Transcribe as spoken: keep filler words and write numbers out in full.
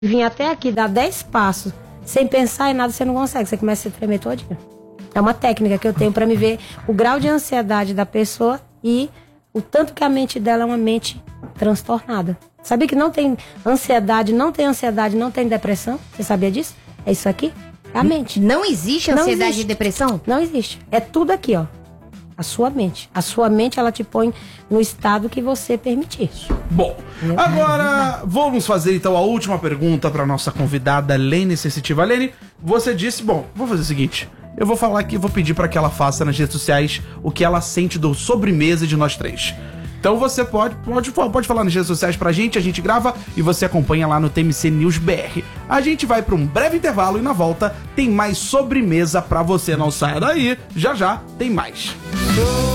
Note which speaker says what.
Speaker 1: vir até aqui, dar dez passos, sem pensar em nada, você não consegue, você começa a se tremer todinho. É uma técnica que eu tenho pra me ver o grau de ansiedade da pessoa e o tanto que a mente dela é uma mente transtornada. Sabia que não tem ansiedade, não tem ansiedade, não tem depressão? Você sabia disso? É isso aqui? É a mente.
Speaker 2: Não existe ansiedade
Speaker 1: não existe.
Speaker 2: e depressão?
Speaker 1: Não existe. É tudo aqui, ó. A sua mente. A sua mente, ela te põe no estado que você permitir.
Speaker 3: Bom, agora vamos fazer então a última pergunta para nossa convidada Lene Sensitiva. Lene, você disse, bom, vou fazer o seguinte, eu vou falar aqui, vou pedir para que ela faça nas redes sociais o que ela sente do sobremesa de nós três. Então você pode, pode, pode falar nas redes sociais pra gente, a gente grava e você acompanha lá no T M C News B R. A gente vai para um breve intervalo e na volta tem mais sobremesa pra você. Não saia daí, já já tem mais.